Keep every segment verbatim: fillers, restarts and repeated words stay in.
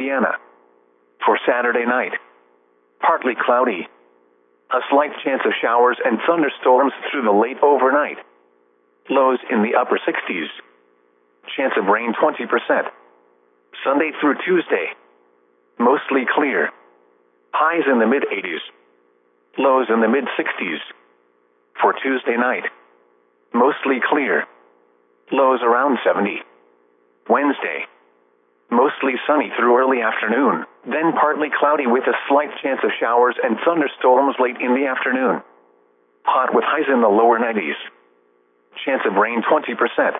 Indiana. For Saturday night, partly cloudy. A slight chance of showers and thunderstorms through the late overnight. Lows in the upper sixties. Chance of rain twenty percent. Sunday through Tuesday, mostly clear. Highs in the mid-eighties. Lows in the mid-sixties. For Tuesday night, mostly clear. Lows around seventy. Wednesday, mostly sunny through early afternoon, then partly cloudy with a slight chance of showers and thunderstorms late in the afternoon. Hot with highs in the lower nineties. Chance of rain twenty percent.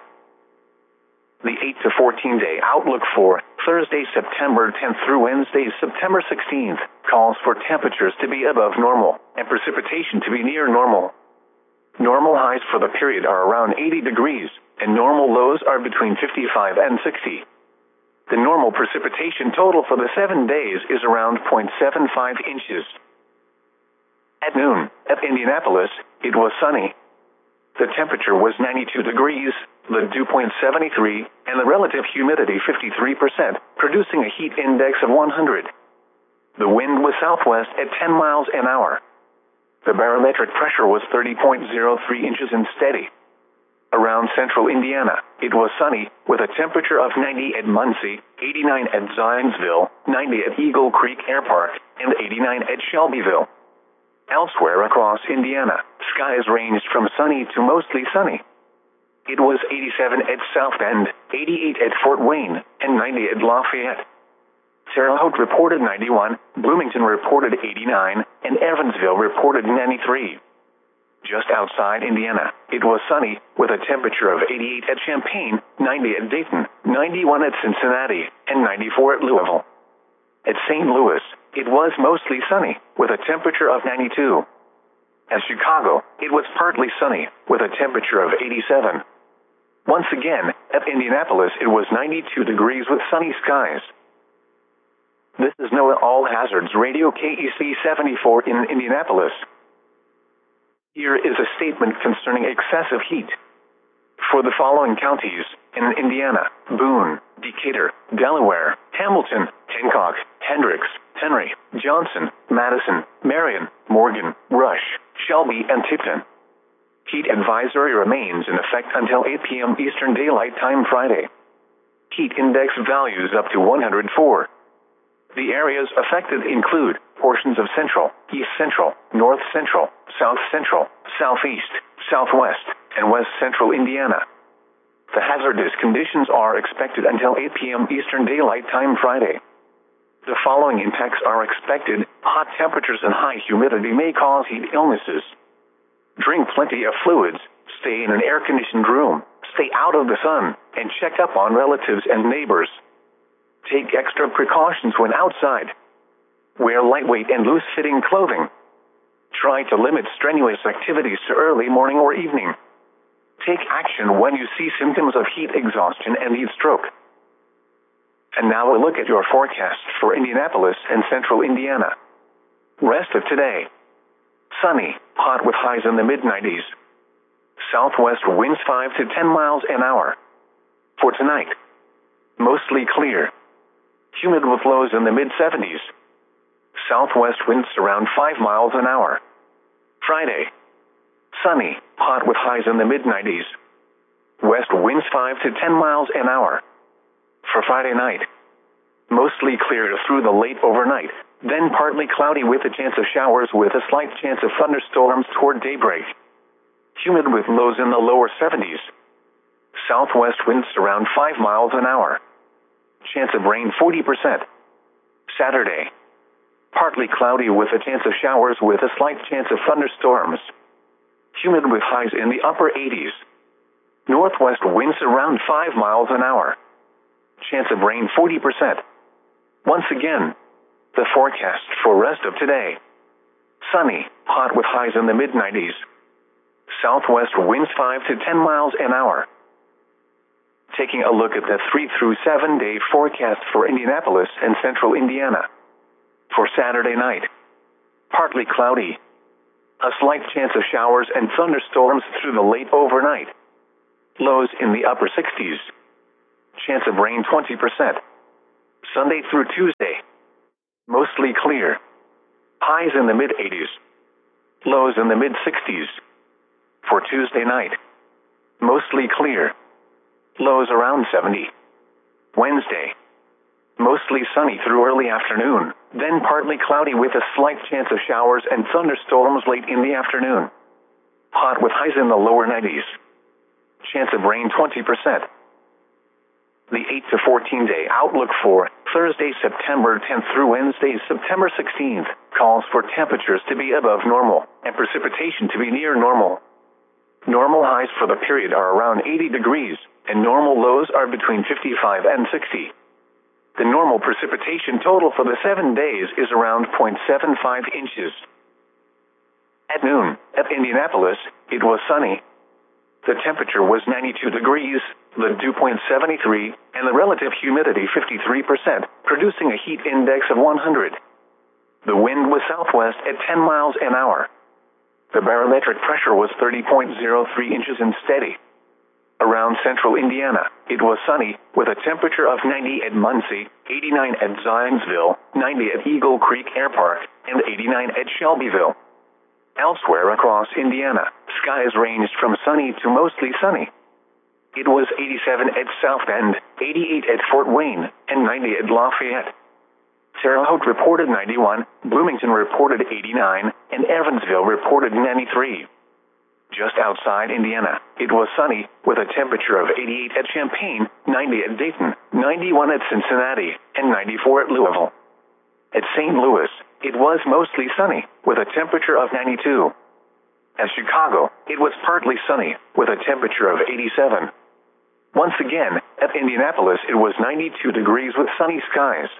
The eight to fourteen day outlook for Thursday, September tenth through Wednesday, September sixteenth, calls for temperatures to be above normal and precipitation to be near normal. Normal highs for the period are around eighty degrees, and normal lows are between fifty-five and sixty. The normal precipitation total for the seven days is around zero point seven five inches. At noon, at Indianapolis, it was sunny. The temperature was ninety-two degrees, the dew point seventy-three, and the relative humidity fifty-three percent, producing a heat index of one hundred. The wind was southwest at ten miles an hour. The barometric pressure was thirty point zero three inches and steady. Around central Indiana, it was sunny, with a temperature of ninety at Muncie, eighty-nine at Zionsville, ninety at Eagle Creek Air Park, and eighty-nine at Shelbyville. Elsewhere across Indiana, skies ranged from sunny to mostly sunny. It was eighty-seven at South Bend, eighty-eight at Fort Wayne, and ninety at Lafayette. Terre Haute reported ninety-one, Bloomington reported eighty-nine, and Evansville reported ninety-three. Just outside Indiana, it was sunny, with a temperature of eighty-eight at Champaign, ninety at Dayton, ninety-one at Cincinnati, and ninety-four at Louisville. At Saint Louis, it was mostly sunny, with a temperature of ninety-two. At Chicago, it was partly sunny, with a temperature of eighty-seven. Once again, at Indianapolis, it was ninety-two degrees with sunny skies. This is NOAA All Hazards Radio K E C seventy-four in Indianapolis. Here is a statement concerning excessive heat. For the following counties, in Indiana: Boone, Decatur, Delaware, Hamilton, Hancock, Hendricks, Henry, Johnson, Madison, Marion, Morgan, Rush, Shelby, and Tipton. Heat advisory remains in effect until eight p m Eastern Daylight Time Friday. Heat index values up to one hundred four. The areas affected include portions of central, east central, north central, south central, southeast, southwest, and west central Indiana. The hazardous conditions are expected until eight p m Eastern Daylight Time Friday. The following impacts are expected: hot temperatures and high humidity may cause heat illnesses. Drink plenty of fluids, stay in an air-conditioned room, stay out of the sun, and check up on relatives and neighbors. Take extra precautions when outside. Wear lightweight and loose-fitting clothing. Try to limit strenuous activities to early morning or evening. Take action when you see symptoms of heat exhaustion and heat stroke. And now a look at your forecast for Indianapolis and central Indiana. Rest of today: sunny, hot with highs in the mid nineties. Southwest winds five to ten miles an hour. For tonight, mostly clear. Humid with lows in the mid seventies. Southwest winds around five miles an hour. Friday, sunny, hot with highs in the mid nineties. West winds five to ten miles an hour. For Friday night, mostly clear through the late overnight, then partly cloudy with a chance of showers with a slight chance of thunderstorms toward daybreak. Humid with lows in the lower seventies. Southwest winds around five miles an hour. Chance of rain forty percent. Saturday, partly cloudy with a chance of showers with a slight chance of thunderstorms. Humid with highs in the upper eighties. Northwest winds around five miles an hour. Chance of rain forty percent. Once again, the forecast for rest of today: sunny, hot with highs in the mid nineties. Southwest winds five to ten miles an hour. Taking a look at the three through seven day forecast for Indianapolis and central Indiana. For Saturday night, partly cloudy. A slight chance of showers and thunderstorms through the late overnight. Lows in the upper sixties. Chance of rain twenty percent. Sunday through Tuesday, mostly clear. Highs in the mid eighties. Lows in the mid sixties. For Tuesday night, mostly clear. Lows around seventy. Wednesday, mostly sunny through early afternoon, then partly cloudy with a slight chance of showers and thunderstorms late in the afternoon. Hot with highs in the lower nineties. Chance of rain twenty percent. The eight to fourteen day outlook for Thursday, September tenth through Wednesday, September sixteenth, calls for temperatures to be above normal and precipitation to be near normal. Normal highs for the period are around eighty degrees, and normal lows are between fifty-five and sixty. The normal precipitation total for the seven days is around zero point seven five inches. At noon, at Indianapolis, it was sunny. The temperature was ninety-two degrees, the dew point seventy-three, and the relative humidity fifty-three percent, producing a heat index of one hundred. The wind was southwest at ten miles an hour. The barometric pressure was thirty point zero three inches and steady. Around central Indiana, it was sunny, with a temperature of ninety at Muncie, eighty-nine at Zionsville, ninety at Eagle Creek Air Park, and eighty-nine at Shelbyville. Elsewhere across Indiana, skies ranged from sunny to mostly sunny. It was eighty-seven at South Bend, eighty-eight at Fort Wayne, and ninety at Lafayette. Terre Haute reported ninety-one, Bloomington reported eighty-nine, and Evansville reported ninety-three. Just outside Indiana, it was sunny, with a temperature of eighty-eight at Champaign, ninety at Dayton, ninety-one at Cincinnati, and ninety-four at Louisville. At Saint Louis, it was mostly sunny, with a temperature of ninety-two. At Chicago, it was partly sunny, with a temperature of eighty-seven. Once again, at Indianapolis, it was ninety-two degrees with sunny skies.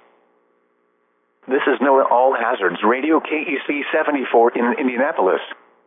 This is NOAA All Hazards Radio K E C seventy-four in Indianapolis.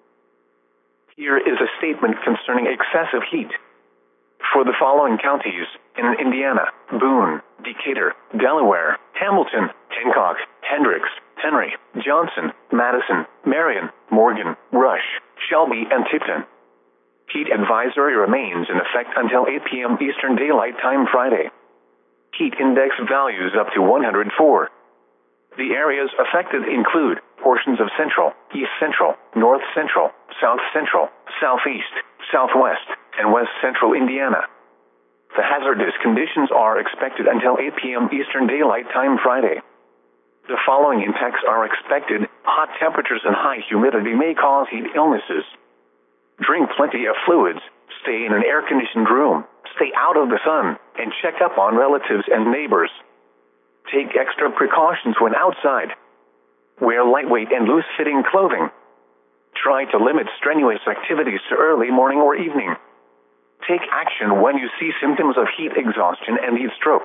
Here is a statement concerning excessive heat. For the following counties in Indiana: Boone, Decatur, Delaware, Hamilton, Hancock, Hendricks, Henry, Johnson, Madison, Marion, Morgan, Rush, Shelby, and Tipton. Heat advisory remains in effect until eight p m Eastern Daylight Time Friday. Heat index values up to one hundred four. The areas affected include portions of central, east central, north central, south central, southeast, southwest, and west central Indiana. The hazardous conditions are expected until eight p m Eastern Daylight Time Friday. The following impacts are expected. Hot temperatures and high humidity may cause heat illnesses. Drink plenty of fluids, stay in an air-conditioned room, stay out of the sun, and check up on relatives and neighbors. Take extra precautions when outside. Wear lightweight and loose-fitting clothing. Try to limit strenuous activities to early morning or evening. Take action when you see symptoms of heat exhaustion and heat stroke.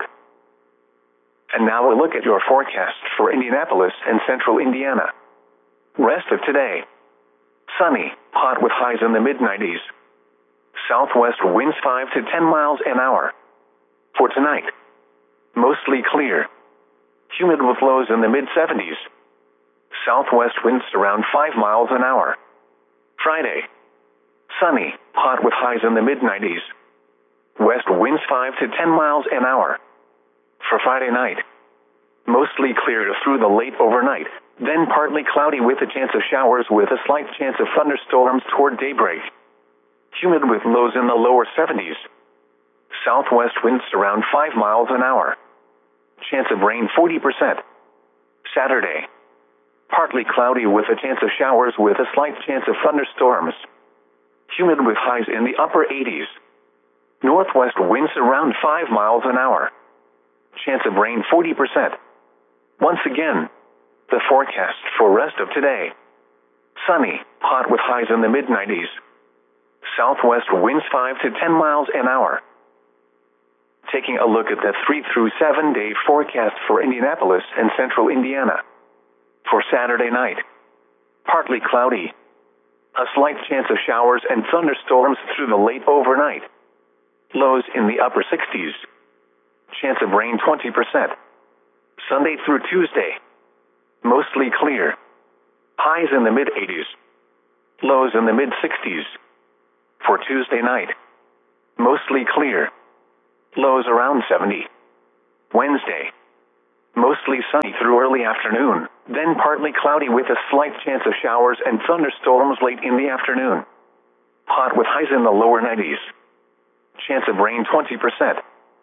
And now a look at your forecast for Indianapolis and central Indiana. Rest of today. Sunny, hot with highs in the mid nineties. Southwest winds five to ten miles an hour. For tonight, mostly clear. Humid with lows in the mid seventies. Southwest winds around five miles an hour. Friday, sunny, hot with highs in the mid nineties. West winds five to ten miles an hour. For Friday night, mostly clear through the late overnight, then partly cloudy with a chance of showers with a slight chance of thunderstorms toward daybreak. Humid with lows in the lower seventies. Southwest winds around five miles an hour. Chance of rain forty percent. Saturday, partly cloudy with a chance of showers with a slight chance of thunderstorms. Humid with highs in the upper eighties. Northwest winds around five miles an hour. Chance of rain forty percent. Once again, the forecast for rest of today. Sunny, hot with highs in the mid nineties. Southwest winds five to ten miles an hour. Taking a look at the three through seven day forecast for Indianapolis and central Indiana. For Saturday night, partly cloudy. A slight chance of showers and thunderstorms through the late overnight. Lows in the upper sixties. Chance of rain twenty percent. Sunday through Tuesday, mostly clear. Highs in the mid eighties. Lows in the mid sixties. For Tuesday night, mostly clear. Lows around seventy. Wednesday, Mostly sunny through early afternoon, then partly cloudy with a slight chance of showers and thunderstorms late in the afternoon. Hot with highs in the lower nineties. Chance of rain twenty percent.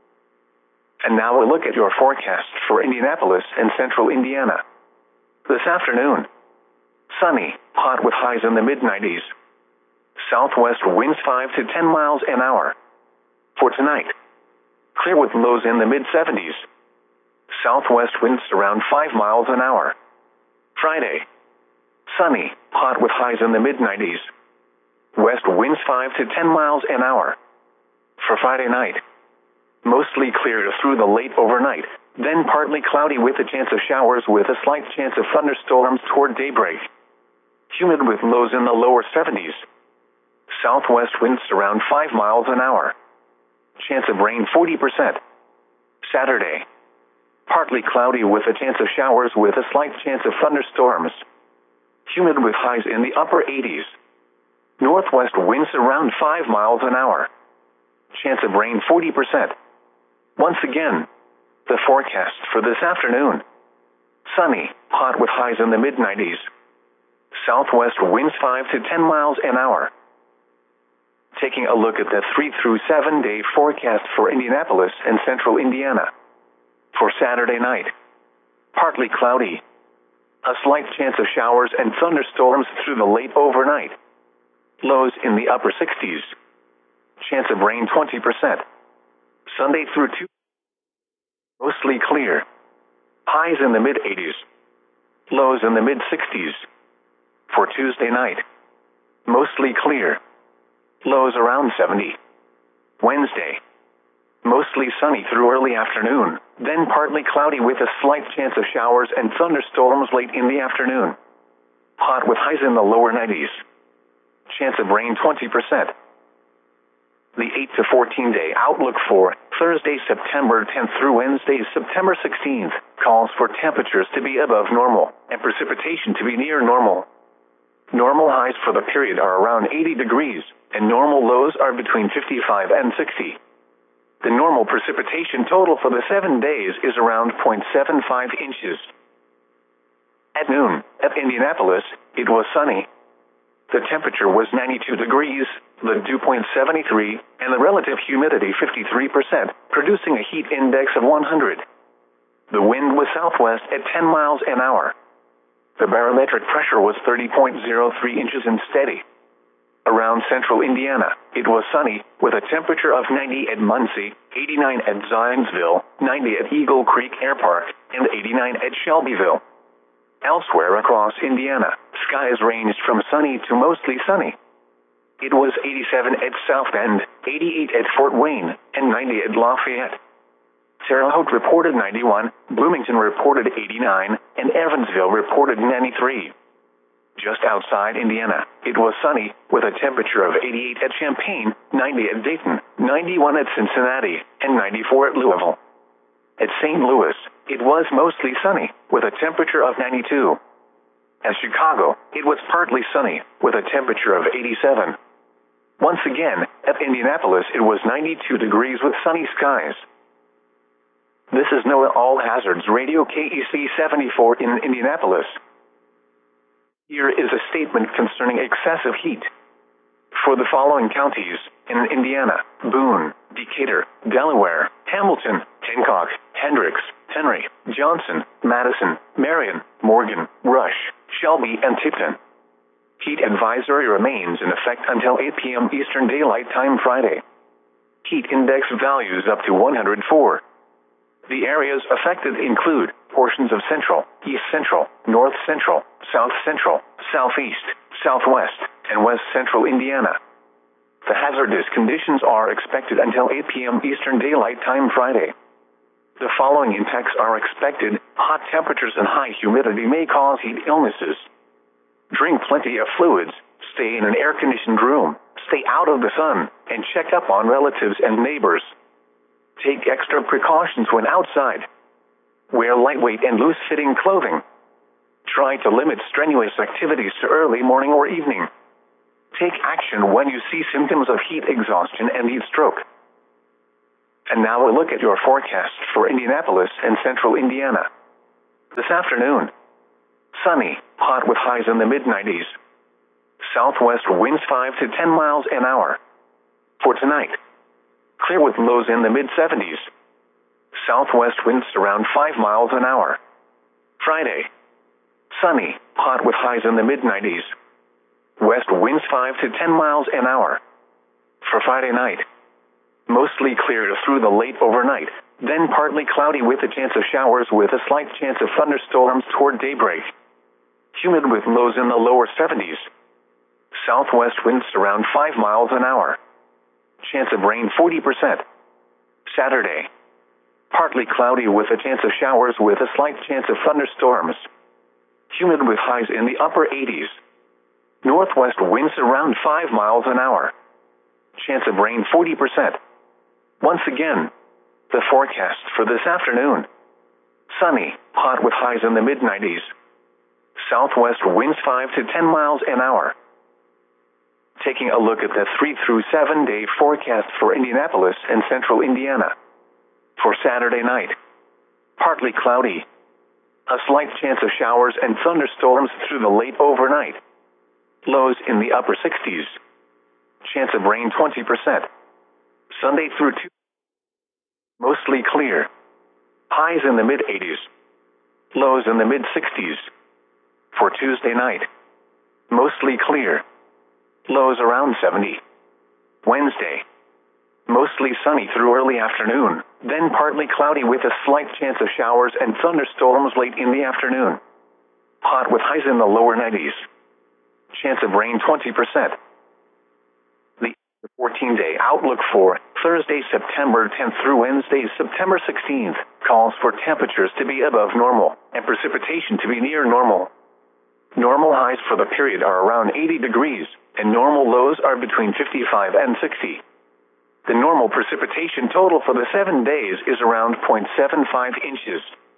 And now a look at your forecast for Indianapolis and central Indiana. This afternoon. Sunny, hot with highs in the mid nineties. Southwest winds five to ten miles an hour. For tonight. Clear with lows in the mid seventies. Southwest winds around five miles an hour. Friday. Sunny, hot with highs in the mid nineties. West winds five to ten miles an hour. For Friday night. Mostly clear through the late overnight, then partly cloudy with a chance of showers with a slight chance of thunderstorms toward daybreak. Humid with lows in the lower seventies. Southwest winds around five miles an hour. Chance of rain forty percent. Saturday. Partly cloudy with a chance of showers with a slight chance of thunderstorms. Humid with highs in the upper eighties. Northwest winds around five miles an hour. Chance of rain forty percent. Once again, the forecast for this afternoon. Sunny, hot with highs in the mid nineties. Southwest winds five to ten miles an hour. Taking a look at the three through seven day forecast for Indianapolis and central Indiana. For Saturday night. Partly cloudy. A slight chance of showers and thunderstorms through the late overnight. Lows in the upper sixties. Chance of rain twenty percent. Sunday through Tuesday. Mostly clear. Highs in the mid eighties. Lows in the mid sixties. For Tuesday night. Mostly clear. Lows around seventy. Wednesday. Mostly sunny through early afternoon, then partly cloudy with a slight chance of showers and thunderstorms late in the afternoon. Hot with highs in the lower nineties. Chance of rain twenty percent. The eight to fourteen day outlook for Thursday, September tenth through Wednesday, September sixteenth, calls for temperatures to be above normal and precipitation to be near normal. Normal highs for the period are around eighty degrees, and normal lows are between fifty-five and sixty. The normal precipitation total for the seven days is around zero point seven five inches. At noon, at Indianapolis, it was sunny. The temperature was ninety-two degrees, the dew point seventy-three, and the relative humidity fifty-three percent, producing a heat index of one hundred. The wind was southwest at ten miles an hour. The barometric pressure was thirty point zero three inches and steady. Around central Indiana, it was sunny, with a temperature of ninety at Muncie, eighty-nine at Zionsville, ninety at Eagle Creek Air Park, and eighty-nine at Shelbyville. Elsewhere across Indiana, skies ranged from sunny to mostly sunny. It was eighty-seven at South Bend, eighty-eight at Fort Wayne, and ninety at Lafayette. Terre Haute reported ninety-one, Bloomington reported eighty-nine, and Evansville reported ninety-three. Just outside Indiana, it was sunny, with a temperature of eighty-eight at Champaign, ninety at Dayton, ninety-one at Cincinnati, and ninety-four at Louisville. At Saint Louis, it was mostly sunny, with a temperature of ninety-two. At Chicago, it was partly sunny, with a temperature of eighty-seven. Once again, at Indianapolis it was ninety-two degrees with sunny skies. This is NOAA All Hazards Radio K E C seventy-four in Indianapolis. Here is a statement concerning excessive heat. For the following counties, in Indiana: Boone, Decatur, Delaware, Hamilton, Hancock, Hendricks, Henry, Johnson, Madison, Marion, Morgan, Rush, Shelby, and Tipton. Heat advisory remains in effect until eight p m Eastern Daylight Time Friday. Heat index values up to one hundred four. The areas affected include portions of central, east central, north central, south central, southeast, southwest, and west central Indiana. The hazardous conditions are expected until eight p m Eastern Daylight Time Friday. The following impacts are expected: hot temperatures and high humidity may cause heat illnesses. Drink plenty of fluids, stay in an air-conditioned room, stay out of the sun, and check up on relatives and neighbors. Take extra precautions when outside. Wear lightweight and loose-fitting clothing. Try to limit strenuous activities to early morning or evening. Take action when you see symptoms of heat exhaustion and heat stroke. And now a look at your forecast for Indianapolis and central Indiana. This afternoon, sunny, hot with highs in the mid nineties. Southwest winds five to ten miles an hour. For tonight, clear with lows in the mid seventies. Southwest winds around five miles an hour. Friday, sunny, hot with highs in the mid nineties. West winds five to ten miles an hour. For Friday night, mostly clear through the late overnight, then partly cloudy with a chance of showers with a slight chance of thunderstorms toward daybreak. Humid with lows in the lower seventies. Southwest winds around five miles an hour. Chance of rain forty percent. Saturday, partly cloudy with a chance of showers with a slight chance of thunderstorms. Humid with highs in the upper eighties. Northwest winds around five miles an hour. Chance of rain forty percent. Once again, the forecast for this afternoon. Sunny, hot with highs in the mid nineties. Southwest winds five to ten miles an hour. Taking a look at the three through seven day forecast for Indianapolis and central Indiana. For Saturday night, partly cloudy. A slight chance of showers and thunderstorms through the late overnight. Lows in the upper sixties. Chance of rain twenty percent. Sunday through Tuesday, mostly clear. Highs in the mid eighties. Lows in the mid sixties. For Tuesday night, mostly clear. Lows around seventy. Wednesday, mostly sunny through early afternoon, then partly cloudy with a slight chance of showers and thunderstorms late in the afternoon. Hot with highs in the lower nineties. Chance of rain twenty percent. The fourteen-day outlook for Thursday, September tenth through Wednesday, September sixteenth, calls for temperatures to be above normal and precipitation to be near normal. Normal highs for the period are around eighty degrees, and normal lows are between fifty-five and sixty. The normal precipitation total for the seven days is around zero point seven five inches.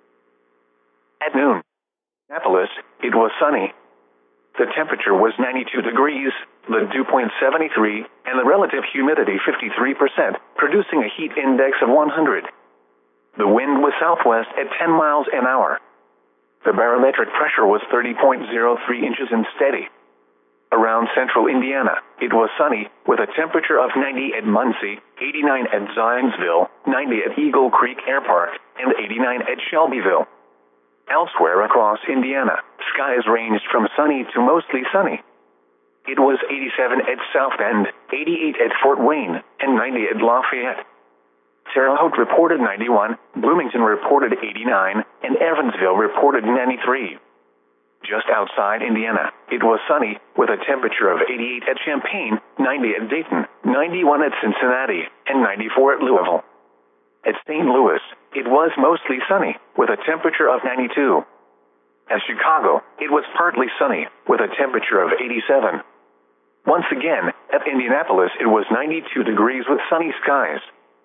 At noon, Annapolis, it was sunny. The temperature was ninety-two degrees, the dew point seventy-three, and the relative humidity fifty-three percent, producing a heat index of one hundred. The wind was southwest at ten miles an hour. The barometric pressure was thirty point zero three inches and steady. Around central Indiana, it was sunny, with a temperature of ninety at Muncie, eighty-nine at Zionsville, ninety at Eagle Creek Air Park, and eighty-nine at Shelbyville. Elsewhere across Indiana, skies ranged from sunny to mostly sunny. It was eighty-seven at South Bend, eighty-eight at Fort Wayne, and ninety at Lafayette. Terre Haute reported ninety-one, Bloomington reported eighty-nine, and Evansville reported ninety-three. Just outside Indiana, it was sunny, with a temperature of eighty-eight at Champaign, ninety at Dayton, ninety-one at Cincinnati, and ninety-four at Louisville. At Saint Louis, it was mostly sunny, with a temperature of ninety-two. At Chicago, it was partly sunny, with a temperature of eighty-seven. Once again, at Indianapolis, it was ninety-two degrees with sunny skies.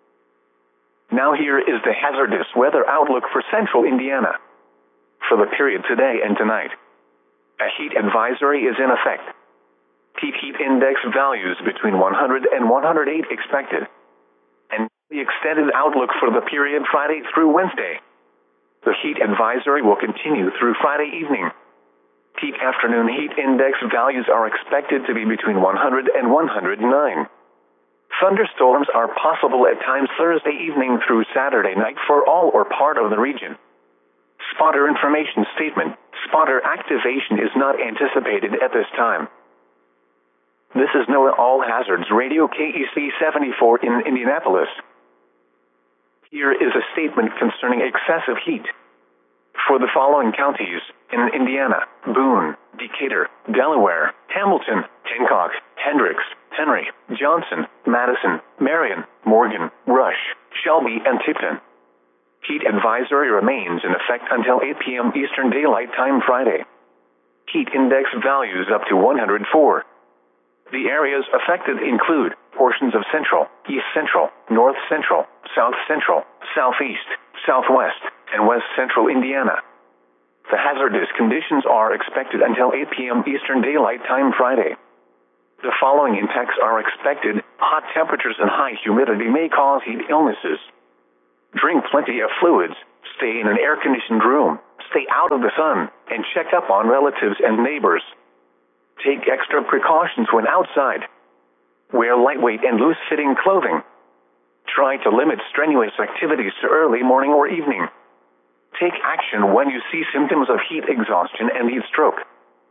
Now here is the hazardous weather outlook for central Indiana. For the period today and tonight, a heat advisory is in effect. Peak heat index values between one hundred and one hundred eight expected. And the extended outlook for the period Friday through Wednesday. The heat advisory will continue through Friday evening. Peak afternoon heat index values are expected to be between one hundred and one hundred nine. Thunderstorms are possible at times Thursday evening through Saturday night for all or part of the region. Spotter information statement. Spotter activation is not anticipated at this time. This is NOAA All Hazards Radio K E C seventy-four in Indianapolis. Here is a statement concerning excessive heat. For the following counties in Indiana: Boone, Decatur, Delaware, Hamilton, Hancock, Hendricks, Henry, Johnson, Madison, Marion, Morgan, Rush, Shelby, and Tipton. Heat advisory remains in effect until eight p m Eastern Daylight Time Friday. Heat index values up to one hundred four. The areas affected include portions of central, east central, north central, south central, southeast, southwest, and west central Indiana. The hazardous conditions are expected until eight p m Eastern Daylight Time Friday. The following impacts are expected. Hot temperatures and high humidity may cause heat illnesses. Drink plenty of fluids. Stay in an air-conditioned room. Stay out of the sun, and check up on relatives and neighbors. Take extra precautions when outside. Wear lightweight and loose-fitting clothing. Try to limit strenuous activities to early morning or evening. Take action when you see symptoms of heat exhaustion and heat stroke.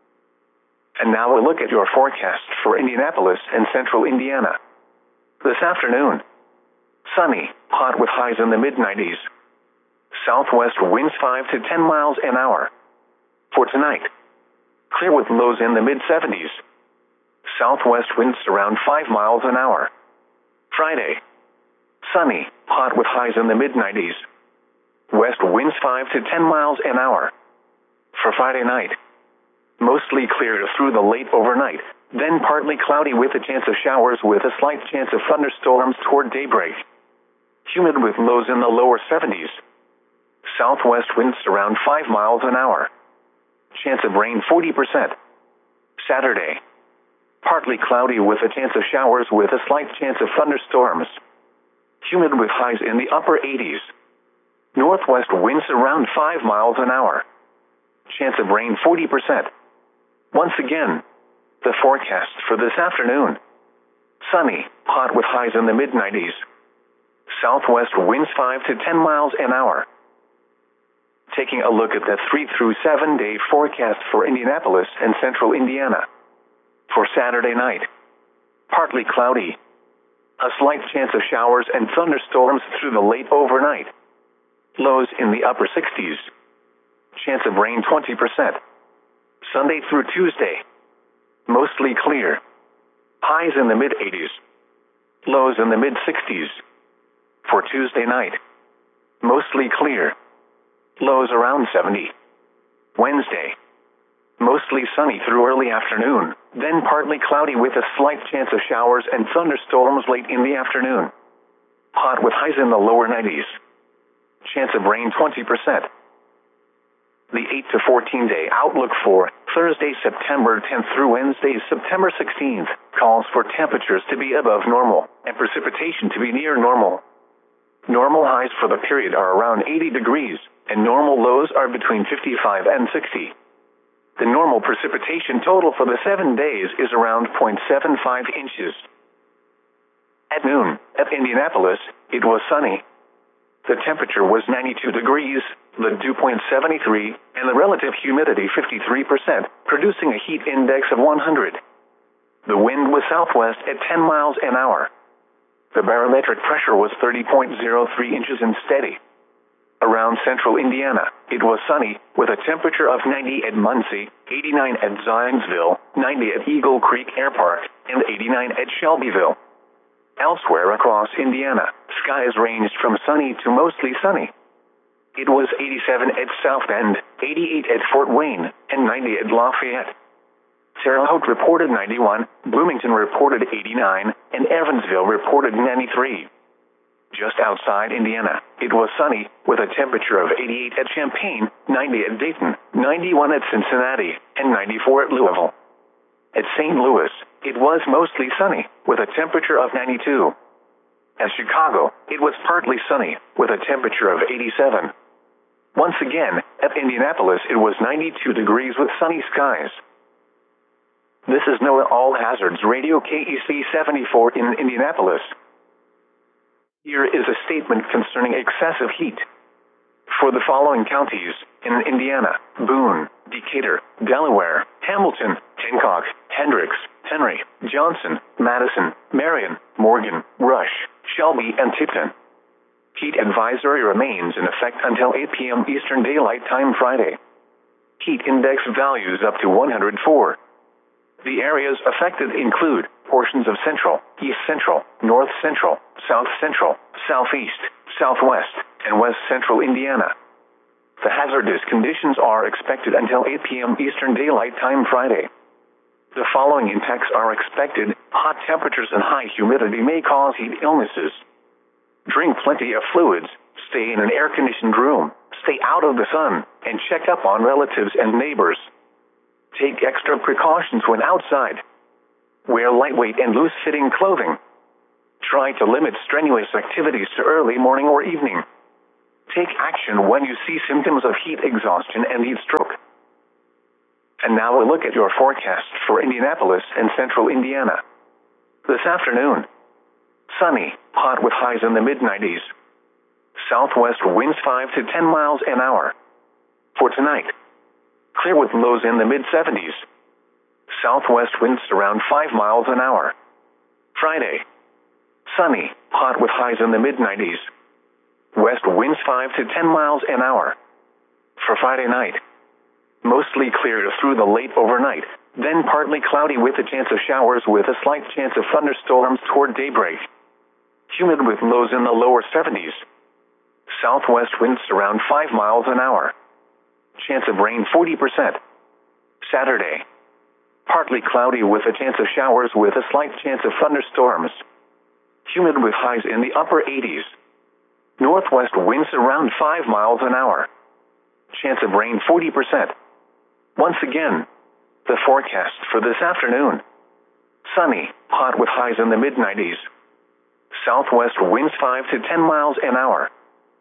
And now a look at your forecast for Indianapolis and central Indiana. This afternoon, sunny, hot with highs in the mid nineties. Southwest winds five to ten miles an hour. For tonight, clear with lows in the mid seventies. Southwest winds around five miles an hour. Friday, sunny, hot with highs in the mid nineties. West winds five to ten miles an hour. For Friday night, mostly clear through the late overnight, then partly cloudy with a chance of showers with a slight chance of thunderstorms toward daybreak. Humid with lows in the lower seventies. Southwest winds around five miles an hour. Chance of rain forty percent. Saturday, partly cloudy with a chance of showers with a slight chance of thunderstorms. Humid with highs in the upper eighties. Northwest winds around five miles an hour. Chance of rain forty percent. Once again, the forecast for this afternoon. Sunny, hot with highs in the mid nineties. Southwest winds five to ten miles an hour. Taking a look at the three through seven day forecast for Indianapolis and central Indiana. For Saturday night, partly cloudy. A slight chance of showers and thunderstorms through the late overnight. Lows in the upper sixties. Chance of rain twenty percent. Sunday through Tuesday, mostly clear. Highs in the mid eighties. Lows in the mid sixties. For Tuesday night, mostly clear. Lows around seventy. Wednesday, mostly sunny through early afternoon, then partly cloudy with a slight chance of showers and thunderstorms late in the afternoon. Hot with highs in the lower nineties. Chance of rain twenty percent. The eight to fourteen day outlook for Thursday, September tenth through Wednesday, September sixteenth, calls for temperatures to be above normal and precipitation to be near normal. Normal highs for the period are around eighty degrees, and normal lows are between fifty-five and sixty. The normal precipitation total for the seven days is around zero point seven five inches. At noon, at Indianapolis, it was sunny. The temperature was ninety-two degrees, the dew point seventy-three, and the relative humidity fifty-three percent, producing a heat index of one hundred. The wind was southwest at ten miles an hour. The barometric pressure was thirty point zero three inches and steady. Around central Indiana, it was sunny, with a temperature of ninety at Muncie, eighty-nine at Zionsville, ninety at Eagle Creek Air Park, and eighty-nine at Shelbyville. Elsewhere across Indiana, skies ranged from sunny to mostly sunny. It was eighty-seven at South Bend, eighty-eight at Fort Wayne, and ninety at Lafayette. Terre Haute reported ninety-one, Bloomington reported eighty-nine, and Evansville reported ninety-three. Just outside Indiana, it was sunny, with a temperature of eighty-eight at Champaign, ninety at Dayton, ninety-one at Cincinnati, and ninety-four at Louisville. At Saint Louis, it was mostly sunny, with a temperature of ninety-two. At Chicago, it was partly sunny, with a temperature of eighty-seven. Once again, at Indianapolis, it was ninety-two degrees with sunny skies. This is NOAA All Hazards Radio K E C seventy-four in Indianapolis. Here is a statement concerning excessive heat. For the following counties in Indiana: Boone, Decatur, Delaware, Hamilton, Hancock, Hendricks, Henry, Johnson, Madison, Marion, Morgan, Rush, Shelby, and Tipton. Heat advisory remains in effect until eight p m Eastern Daylight Time Friday. Heat index values up to one hundred four. The areas affected include portions of central, east central, north central, south central, southeast, southwest, and west central Indiana. The hazardous conditions are expected until eight p m Eastern Daylight Time Friday. The following impacts are expected: hot temperatures and high humidity may cause heat illnesses. Drink plenty of fluids, stay in an air-conditioned room, stay out of the sun, and check up on relatives and neighbors. Take extra precautions when outside. Wear lightweight and loose-fitting clothing. Try to limit strenuous activities to early morning or evening. Take action when you see symptoms of heat exhaustion and heat stroke. And now a look at your forecast for Indianapolis and central Indiana. This afternoon, sunny, hot with highs in the mid nineties. Southwest winds five to ten miles an hour. For tonight, clear with lows in the mid seventies. Southwest winds around five miles an hour. Friday, sunny, hot with highs in the mid nineties. West winds five to ten miles an hour. For Friday night, mostly clear through the late overnight, then partly cloudy with a chance of showers with a slight chance of thunderstorms toward daybreak. Humid with lows in the lower seventies. Southwest winds around five miles an hour. Chance of rain forty percent. Saturday, partly cloudy with a chance of showers with a slight chance of thunderstorms. Humid with highs in the upper eighties. Northwest winds around five miles an hour. Chance of rain forty percent. Once again, the forecast for this afternoon. Sunny, hot with highs in the mid nineties. Southwest winds five to ten miles an hour.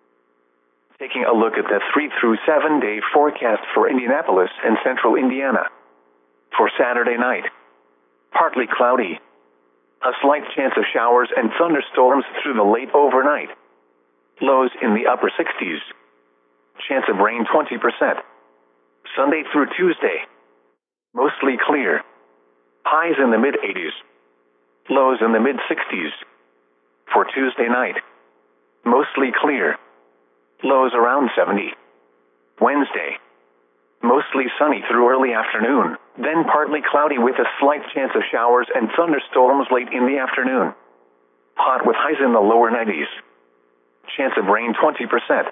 Taking a look at the three through seven day forecast for Indianapolis and central Indiana. For Saturday night, partly cloudy. A slight chance of showers and thunderstorms through the late overnight. Lows in the upper sixties. Chance of rain twenty percent. Sunday through Tuesday, mostly clear. Highs in the mid eighties. Lows in the mid sixties. For Tuesday night, mostly clear. Lows around seventy. Wednesday, mostly sunny through early afternoon, then partly cloudy with a slight chance of showers and thunderstorms late in the afternoon. Hot with highs in the lower nineties. Chance of rain twenty percent.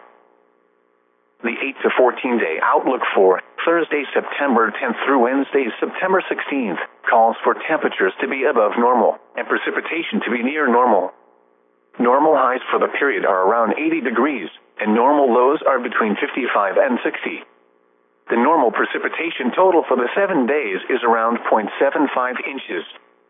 The eight to fourteen day outlook for Thursday, September tenth through Wednesday, September sixteenth, calls for temperatures to be above normal and precipitation to be near normal. Normal highs for the period are around eighty degrees, and normal lows are between fifty-five and sixty. The normal precipitation total for the seven days is around zero point seven five inches.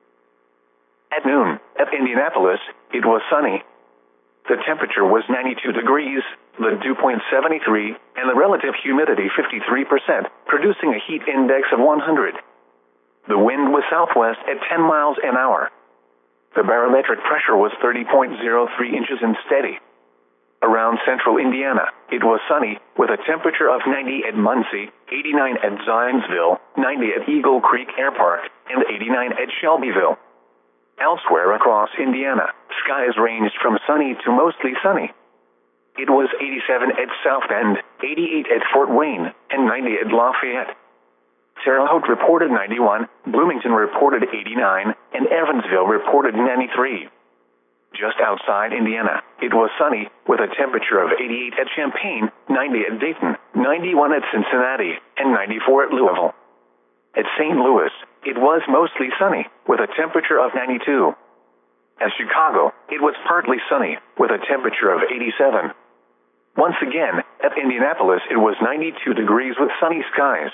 At noon, at Indianapolis, it was sunny. The temperature was ninety-two degrees, the dew point seventy-three, and the relative humidity fifty-three percent, producing a heat index of one hundred. The wind was southwest at ten miles an hour. The barometric pressure was thirty point zero three inches and steady. Around central Indiana, it was sunny, with a temperature of ninety at Muncie, eighty-nine at Zionsville, ninety at Eagle Creek Air Park, and eighty-nine at Shelbyville. Elsewhere across Indiana, skies ranged from sunny to mostly sunny. It was eighty-seven at South Bend, eighty-eight at Fort Wayne, and ninety at Lafayette. Terre Haute reported ninety-one, Bloomington reported eighty-nine, and Evansville reported ninety-three. Just outside Indiana, it was sunny, with a temperature of eighty-eight at Champaign, ninety at Dayton, ninety-one at Cincinnati, and ninety-four at Louisville. At Saint Louis, it was mostly sunny, with a temperature of ninety-two. At Chicago, it was partly sunny, with a temperature of eighty-seven. Once again, at Indianapolis, it was ninety-two degrees with sunny skies.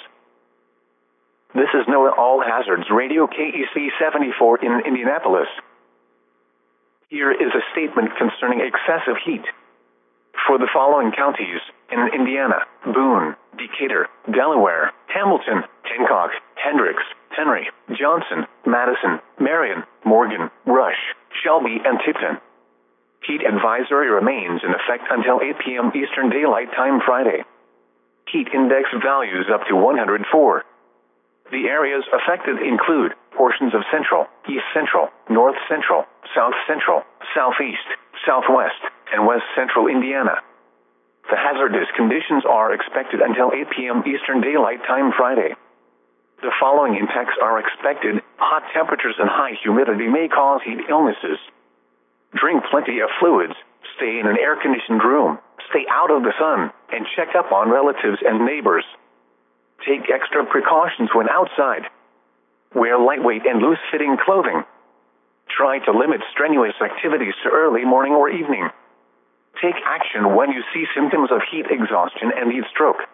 This is NOAA All Hazards Radio K E C seventy-four in Indianapolis. Here is a statement concerning excessive heat. For the following counties in Indiana: Boone, Decatur, Delaware, Hamilton, Hancock, Hendricks, Henry, Johnson, Madison, Marion, Morgan, Rush, Shelby, and Tipton. Heat advisory remains in effect until eight p m Eastern Daylight Time Friday. Heat index values up to one hundred four. The areas affected include portions of central, east central, north central, south central, southeast, southwest, and west central Indiana. The hazardous conditions are expected until eight p m Eastern Daylight Time Friday. The following impacts are expected: hot temperatures and high humidity may cause heat illnesses. Drink plenty of fluids, stay in an air-conditioned room, stay out of the sun, and check up on relatives and neighbors. Take extra precautions when outside. Wear lightweight and loose-fitting clothing. Try to limit strenuous activities to early morning or evening. Take action when you see symptoms of heat exhaustion and heat stroke.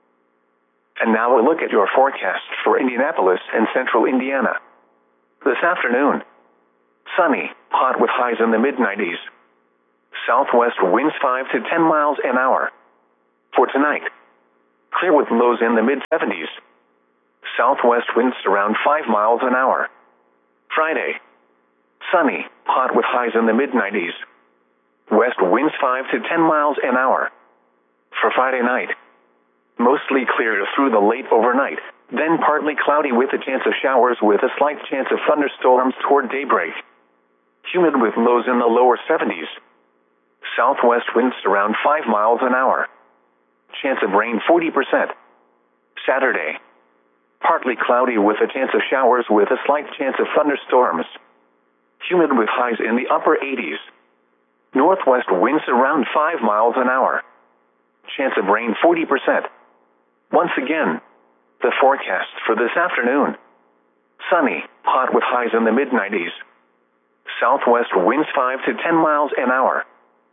And now a look at your forecast for Indianapolis and central Indiana. This afternoon, sunny, hot with highs in the mid nineties. Southwest winds five to ten miles an hour. For tonight, clear with lows in the mid seventies. Southwest winds around five miles an hour. Friday, sunny, hot with highs in the mid nineties. West winds five to ten miles an hour. For Friday night, mostly clear through the late overnight, then partly cloudy with a chance of showers with a slight chance of thunderstorms toward daybreak. Humid with lows in the lower seventies. Southwest winds around five miles an hour. Chance of rain forty percent. Saturday, partly cloudy with a chance of showers with a slight chance of thunderstorms. Humid with highs in the upper eighties. Northwest winds around five miles an hour. Chance of rain forty percent. Once again, the forecast for this afternoon. Sunny, hot with highs in the mid nineties. Southwest winds five to ten miles an hour.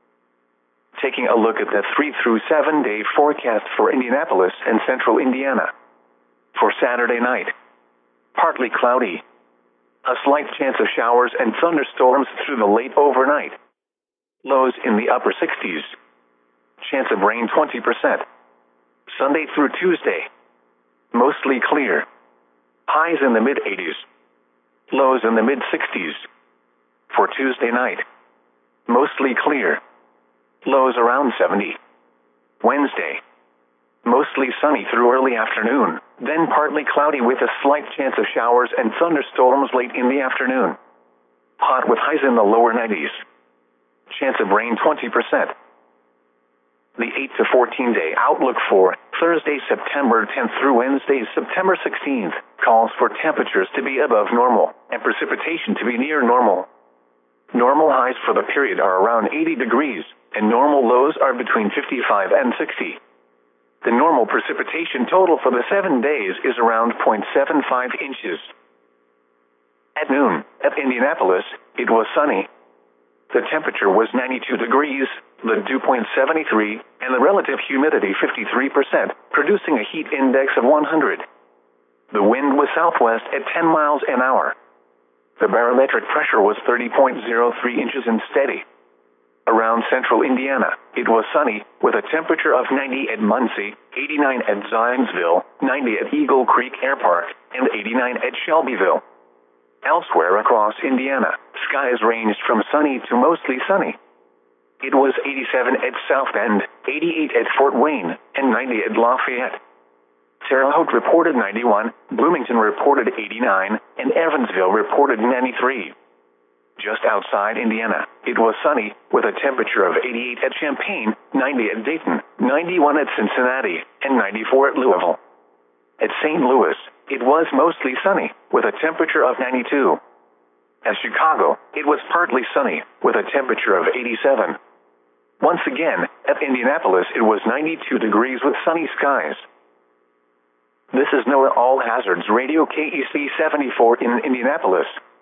Taking a look at the three through seven day forecast for Indianapolis and central Indiana. For Saturday night, partly cloudy. A slight chance of showers and thunderstorms through the late overnight. Lows in the upper sixties. Chance of rain twenty percent. Sunday through Tuesday, mostly clear. Highs in the mid eighties. Lows in the mid sixties. For Tuesday night, mostly clear. Lows around seventy. Wednesday, mostly sunny through early afternoon, then partly cloudy with a slight chance of showers and thunderstorms late in the afternoon. Hot with highs in the lower nineties. Chance of rain twenty percent. The eight to fourteen day outlook for Thursday, September tenth through Wednesday, September sixteenth, calls for temperatures to be above normal and precipitation to be near normal. Normal highs for the period are around eighty degrees, and normal lows are between fifty-five and sixty. The normal precipitation total for the seven days is around zero point seven five inches. At noon, at Indianapolis, it was sunny. The temperature was ninety-two degrees, the dew point seventy-three, and the relative humidity fifty-three percent, producing a heat index of one hundred. The wind was southwest at ten miles an hour. The barometric pressure was thirty point zero three inches and steady. Around central Indiana, it was sunny, with a temperature of ninety at Muncie, eighty-nine at Zionsville, ninety at Eagle Creek Air Park, and eighty-nine at Shelbyville. Elsewhere across Indiana, skies ranged from sunny to mostly sunny. It was eighty-seven at South Bend, eighty-eight at Fort Wayne, and ninety at Lafayette. Terre Haute reported ninety-one, Bloomington reported eighty-nine, and Evansville reported ninety-three. Just outside Indiana, it was sunny, with a temperature of eighty-eight at Champaign, ninety at Dayton, ninety-one at Cincinnati, and ninety-four at Louisville. At Saint Louis, it was mostly sunny, with a temperature of ninety-two. At Chicago, it was partly sunny, with a temperature of eighty-seven. Once again, at Indianapolis, it was ninety-two degrees with sunny skies. This is NOAA All Hazards Radio K E C seventy-four in Indianapolis.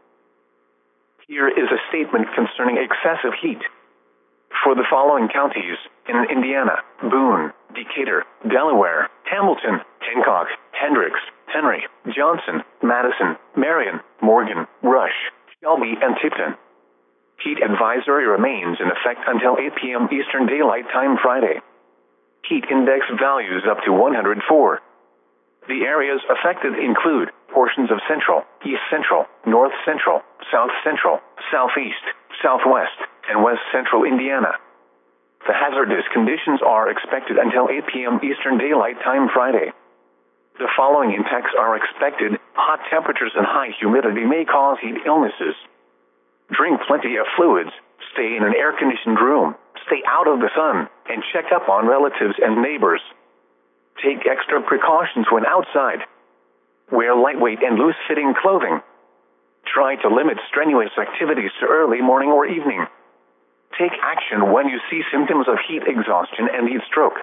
Here is a statement concerning excessive heat. For the following counties in Indiana: Boone, Decatur, Delaware, Hamilton, Hancock, Hendricks, Henry, Johnson, Madison, Marion, Morgan, Rush, Shelby, and Tipton. Heat advisory remains in effect until eight p m Eastern Daylight Time Friday. Heat index values up to one hundred four. The areas affected include portions of central, east central, north central, south central, southeast, southwest, and west central Indiana. The hazardous conditions are expected until eight p m Eastern Daylight Time Friday. The following impacts are expected: hot temperatures and high humidity may cause heat illnesses. Drink plenty of fluids, stay in an air-conditioned room, stay out of the sun, and check up on relatives and neighbors. Take extra precautions when outside. Wear lightweight and loose-fitting clothing. Try to limit strenuous activities to early morning or evening. Take action when you see symptoms of heat exhaustion and heat stroke.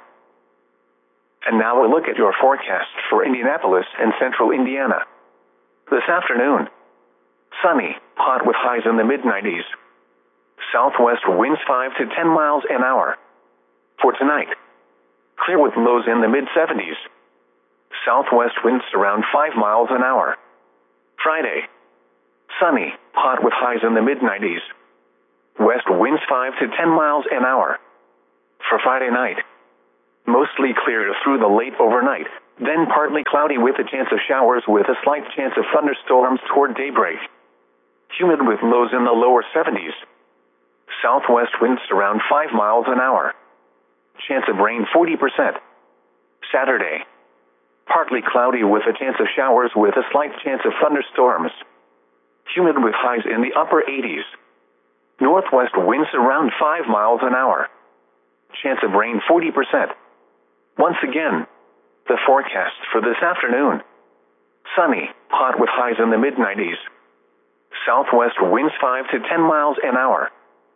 And now a look at your forecast for Indianapolis and central Indiana. This afternoon, sunny, hot with highs in the mid nineties. Southwest winds five to ten miles an hour. For tonight, clear with lows in the mid seventies. Southwest winds around five miles an hour. Friday, sunny, hot with highs in the mid nineties. West winds five to ten miles an hour. For Friday night, mostly clear through the late overnight, then partly cloudy with a chance of showers with a slight chance of thunderstorms toward daybreak. Humid with lows in the lower seventies. Southwest winds around five miles an hour. Chance of rain forty percent. Saturday, partly cloudy with a chance of showers with a slight chance of thunderstorms. Humid with highs in the upper eighties. Northwest winds around five miles an hour. Chance of rain forty percent. Once again, the forecast for this afternoon. Sunny, hot with highs in the mid nineties. Southwest winds five to ten miles an hour.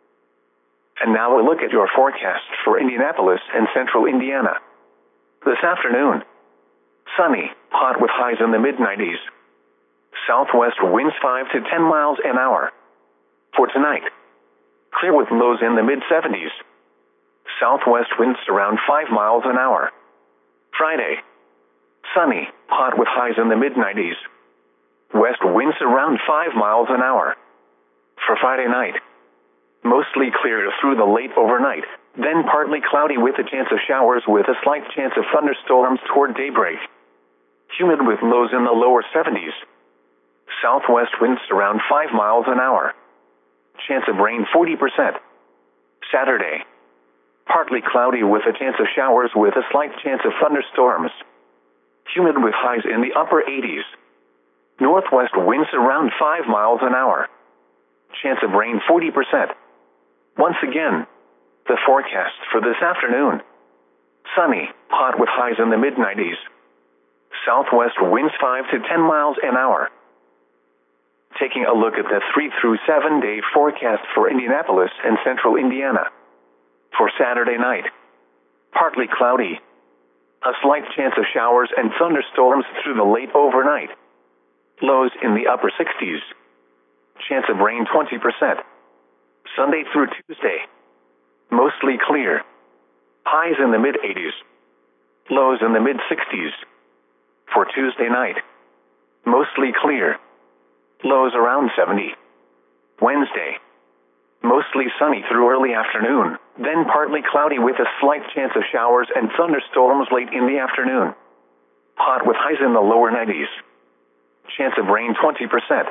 And now a look at your forecast for Indianapolis and central Indiana. This afternoon, sunny, hot with highs in the mid nineties. Southwest winds five to ten miles an hour. For tonight, clear with lows in the mid seventies. Southwest winds around five miles an hour. Friday, sunny, hot with highs in the mid nineties. West winds around five miles an hour. For Friday night, mostly clear through the late overnight, then partly cloudy with a chance of showers with a slight chance of thunderstorms toward daybreak. Humid with lows in the lower seventies. Southwest winds around five miles an hour. Chance of rain forty percent. Saturday, partly cloudy with a chance of showers with a slight chance of thunderstorms. Humid with highs in the upper eighties. Northwest winds around five miles an hour. Chance of rain forty percent. Once again, the forecast for this afternoon. Sunny, hot with highs in the mid nineties. Southwest winds five to ten miles an hour. Taking a look at the three through seven day forecast for Indianapolis and central Indiana. For Saturday night, partly cloudy. A slight chance of showers and thunderstorms through the late overnight. Lows in the upper sixties. Chance of rain twenty percent. Sunday through Tuesday, mostly clear. Highs in the mid eighties. Lows in the mid sixties. For Tuesday night, mostly clear. Lows around seventy. Wednesday, mostly sunny through early afternoon, then partly cloudy with a slight chance of showers and thunderstorms late in the afternoon. Hot with highs in the lower nineties. Chance of rain twenty percent.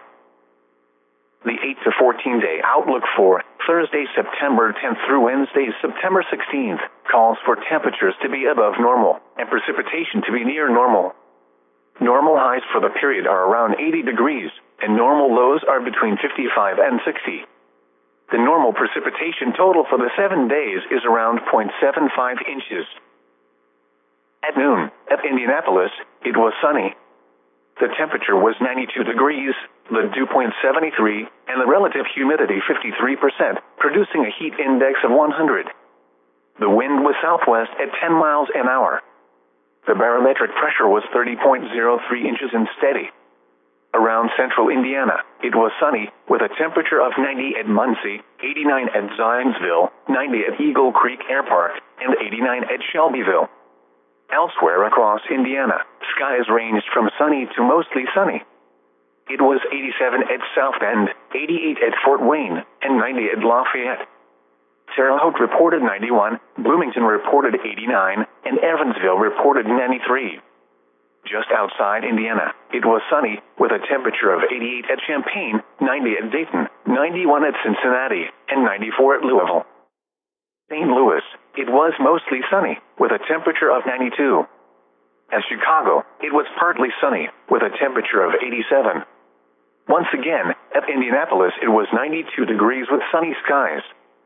The eight to fourteen day outlook for Thursday, September tenth through Wednesday, September sixteenth, calls for temperatures to be above normal and precipitation to be near normal. Normal highs for the period are around eighty degrees, and normal lows are between fifty-five and sixty. The normal precipitation total for the seven days is around zero point seven five inches. At noon, at Indianapolis, it was sunny. The temperature was ninety-two degrees, the dew point seventy-three, and the relative humidity fifty-three percent, producing a heat index of one hundred. The wind was southwest at ten miles an hour. The barometric pressure was thirty point zero three inches and steady. Around central Indiana, it was sunny, with a temperature of ninety at Muncie, eighty-nine at Zionsville, ninety at Eagle Creek Air Park, and eighty-nine at Shelbyville. Elsewhere across Indiana, skies ranged from sunny to mostly sunny. It was eighty-seven at South Bend, eighty-eight at Fort Wayne, and ninety at Lafayette. Terre Haute reported ninety-one, Bloomington reported eighty-nine, and Evansville reported ninety-three. Just outside Indiana, it was sunny, with a temperature of eighty-eight at Champaign, ninety at Dayton, ninety-one at Cincinnati, and ninety-four at Louisville. Saint Louis, it was mostly sunny, with a temperature of ninety-two. At Chicago, it was partly sunny, with a temperature of eighty-seven. Once again, at Indianapolis it was ninety-two degrees with sunny skies.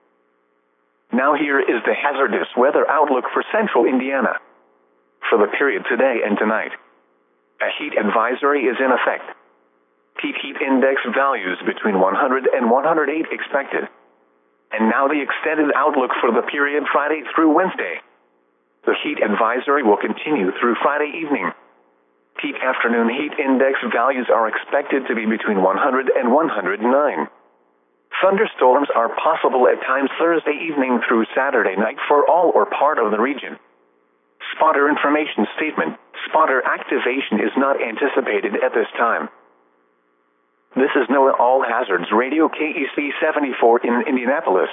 Now here is the hazardous weather outlook for central Indiana. For the period today and tonight, a heat advisory is in effect. Peak heat index values between one hundred and one hundred eight expected. And now the extended outlook for the period Friday through Wednesday. The heat advisory will continue through Friday evening. Peak afternoon heat index values are expected to be between one hundred and one hundred nine. Thunderstorms are possible at times Thursday evening through Saturday night for all or part of the region. Spotter information statement: spotter activation is not anticipated at this time. This is NOAA All Hazards Radio K E C seventy-four in Indianapolis.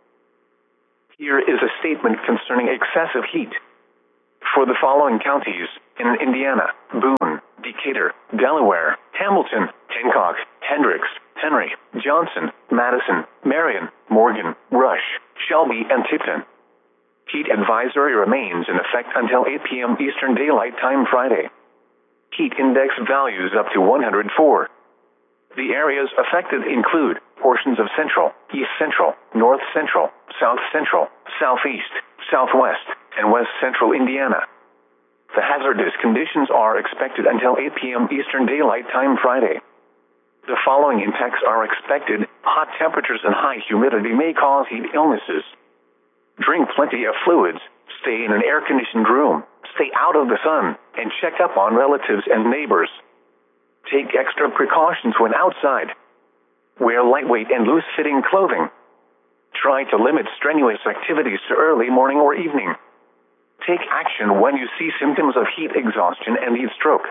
Here is a statement concerning excessive heat. For the following counties in Indiana: Boone, Decatur, Delaware, Hamilton, Hancock, Hendricks, Henry, Johnson, Madison, Marion, Morgan, Rush, Shelby, and Tipton. Heat advisory remains in effect until eight p m Eastern Daylight Time Friday. Heat index values up to one hundred four. The areas affected include portions of central, east central, north central, south central, southeast, southwest, and west central Indiana. The hazardous conditions are expected until eight p m Eastern Daylight Time Friday. The following impacts are expected: hot temperatures and high humidity may cause heat illnesses. Drink plenty of fluids, stay in an air-conditioned room, stay out of the sun, and check up on relatives and neighbors. Take extra precautions when outside. Wear lightweight and loose-fitting clothing. Try to limit strenuous activities to early morning or evening. Take action when you see symptoms of heat exhaustion and heat stroke.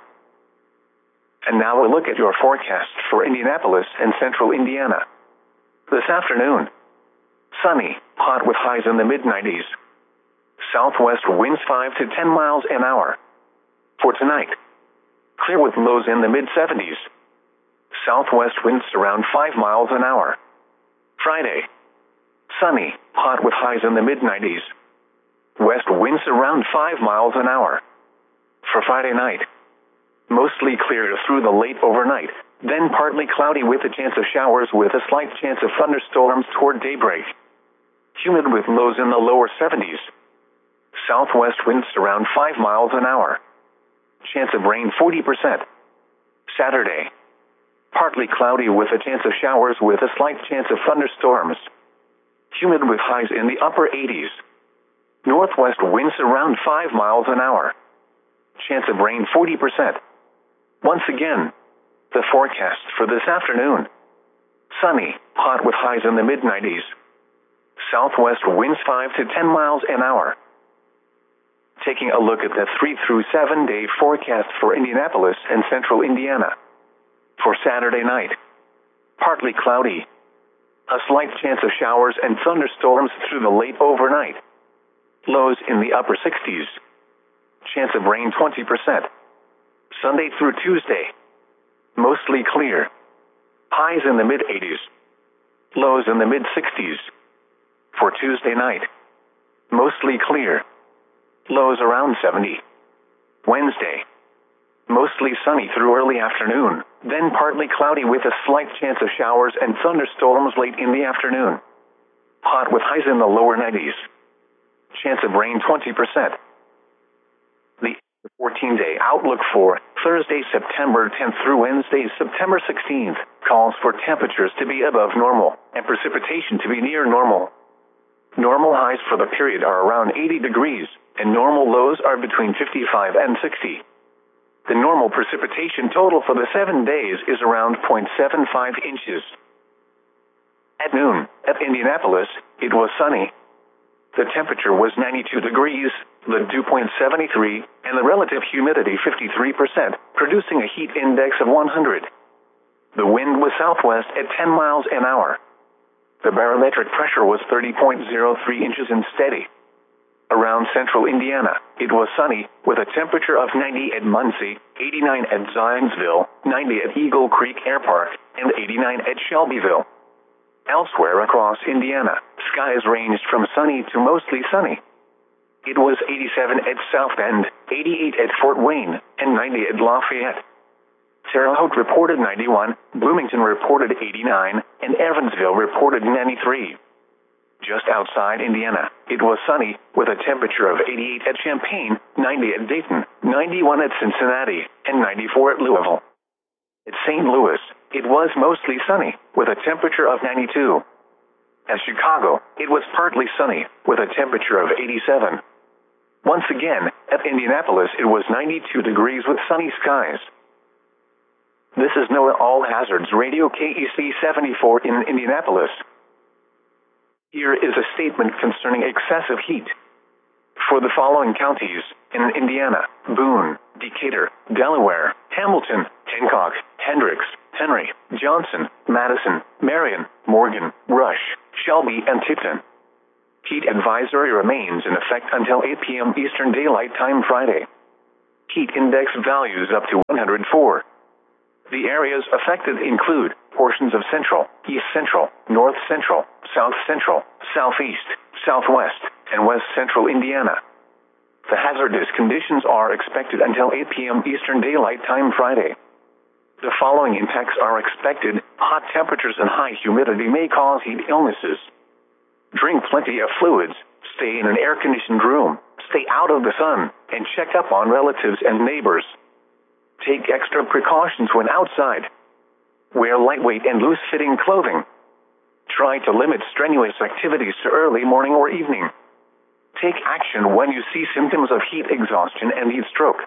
And now a look at your forecast for Indianapolis and central Indiana. This afternoon: sunny, hot with highs in the mid nineties. Southwest winds five to ten miles an hour. For tonight: clear with lows in the mid seventies. Southwest winds around five miles an hour. Friday: sunny, hot with highs in the mid nineties. West winds around five miles an hour. For Friday night: mostly clear through the late overnight, then partly cloudy with a chance of showers with a slight chance of thunderstorms toward daybreak. Humid with lows in the lower seventies. Southwest winds around five miles an hour. Chance of rain forty percent. Saturday: partly cloudy with a chance of showers with a slight chance of thunderstorms. Humid with highs in the upper eighties. Northwest winds around five miles an hour. Chance of rain forty percent. Once again, the forecast for this afternoon: sunny, hot with highs in the mid nineties. Southwest winds five to ten miles an hour. Taking a look at the three through seven day forecast for Indianapolis and central Indiana. For Saturday night: partly cloudy. A slight chance of showers and thunderstorms through the late overnight. Lows in the upper sixties. Chance of rain twenty percent. Sunday through Tuesday: mostly clear. Highs in the mid eighties. Lows in the mid sixties. For Tuesday night: mostly clear. Lows around seventy. Wednesday: mostly sunny through early afternoon, then partly cloudy with a slight chance of showers and thunderstorms late in the afternoon. Hot with highs in the lower nineties. Chance of rain twenty percent. The fourteen day outlook for Thursday, September tenth through Wednesday, September sixteenth, calls for temperatures to be above normal and precipitation to be near normal. Normal highs for the period are around eighty degrees, and normal lows are between fifty-five and sixty. The normal precipitation total for the seven days is around zero point seven five inches. At noon, at Indianapolis, it was sunny. The temperature was ninety-two degrees, the dew point seventy-three, and the relative humidity fifty-three percent, producing a heat index of one hundred. The wind was southwest at ten miles an hour. The barometric pressure was thirty point zero three inches and steady. Around central Indiana, it was sunny, with a temperature of ninety at Muncie, eighty-nine at Zionsville, ninety at Eagle Creek Air Park, and eighty-nine at Shelbyville. Elsewhere across Indiana, skies ranged from sunny to mostly sunny. It was eighty-seven at South Bend, eighty-eight at Fort Wayne, and ninety at Lafayette. Terre Haute reported ninety-one, Bloomington reported eighty-nine, and Evansville reported ninety-three. Just outside Indiana, it was sunny, with a temperature of eighty-eight at Champaign, ninety at Dayton, ninety-one at Cincinnati, and ninety-four at Louisville. At Saint Louis, it was mostly sunny, with a temperature of ninety-two. At Chicago, it was partly sunny, with a temperature of eighty-seven. Once again, at Indianapolis, it was ninety-two degrees with sunny skies. This is NOAA All Hazards Radio K E C seventy-four in Indianapolis. Here is a statement concerning excessive heat. For the following counties in Indiana: Boone, Decatur, Delaware, Hamilton, Hancock, Hendricks, Henry, Johnson, Johnson, Madison, Marion, Morgan, Rush, Shelby, and Tipton. Heat advisory remains in effect until eight p m Eastern Daylight Time Friday. Heat index values up to one hundred four. The areas affected include portions of central, east central, north central, south central, southeast, southwest, and west central Indiana. The hazardous conditions are expected until eight p m Eastern Daylight Time Friday. The following impacts are expected. Hot temperatures and high humidity may cause heat illnesses. Drink plenty of fluids, stay in an air-conditioned room, stay out of the sun, and check up on relatives and neighbors. Take extra precautions when outside. Wear lightweight and loose-fitting clothing. Try to limit strenuous activities to early morning or evening. Take action when you see symptoms of heat exhaustion and heat stroke.